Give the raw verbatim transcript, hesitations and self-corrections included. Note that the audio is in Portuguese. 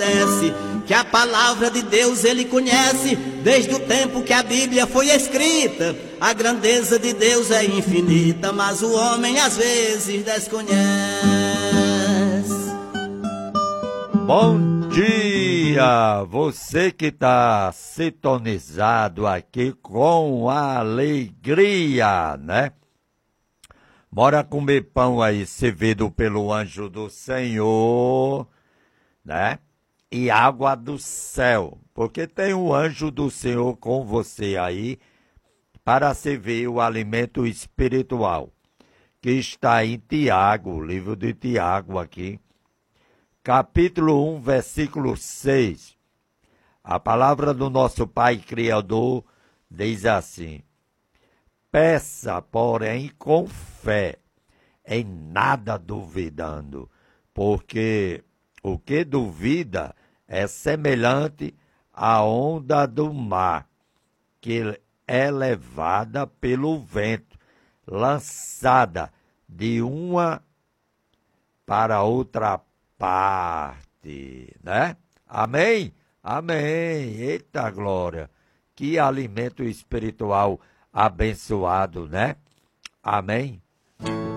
Que a palavra de Deus ele conhece desde o tempo que a Bíblia foi escrita. A grandeza de Deus é infinita, mas o homem às vezes desconhece. Bom dia, você que está sintonizado aqui com alegria, né? Bora comer pão aí, servido pelo anjo do Senhor, né? E água do céu, porque tem um anjo do Senhor com você aí para servir o alimento espiritual, que está em Tiago, livro de Tiago aqui, capítulo um, versículo seis. A palavra do nosso Pai Criador diz assim: peça, porém, com fé, em nada duvidando, porque o que duvida é semelhante à onda do mar, que é levada pelo vento, lançada de uma para outra parte, né? Amém? Amém. Eita glória. Que alimento espiritual abençoado, né? Amém?